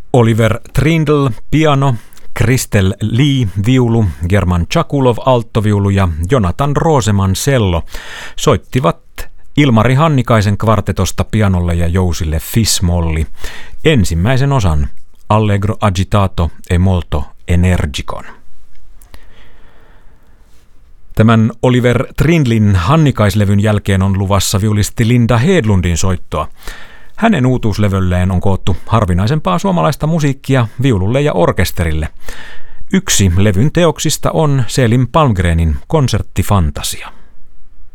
Oliver Trindle piano, Kristel Lee viulu, German Chakulov alttoviulu ja Jonathan Roseman cello soittivat Ilmari Hannikaisen kvartetosta pianolle ja jousille fis-molli ensimmäisen osan Allegro agitato e molto energicon. Tämän Oliver Trindlin Hannikaislevyn jälkeen on luvassa viulisti Linda Hedlundin soittoa. Hänen uutuuslevylleen on koottu harvinaisempaa suomalaista musiikkia viululle ja orkesterille. Yksi levyn teoksista on Selim Palmgrenin Konserttifantasia.